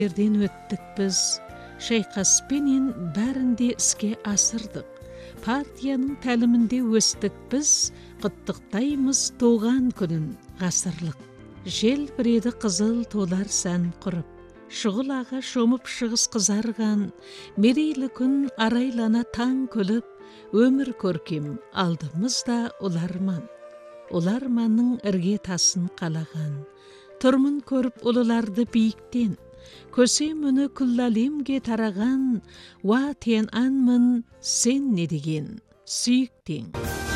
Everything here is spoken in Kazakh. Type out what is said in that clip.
Ерден өттік біз, шайқаспенен бәрінде іске асырдық. Партияның тәлімінде өстік біз, құттықтаймыз туған күнін ғасырлық. Жел біреді қызыл толар сән құрып, шұғылаға шомып шығыс қызарған, мерейлі күн арайлана таң күліп, өмір көркем алдымызда ұларман. Ұларманның ірге тасын қалаған, тұрмын көріп ұлыларды биіктен, көсем үні күллі әлемге тараған, уа тен анмын сен не деген сүйіктен.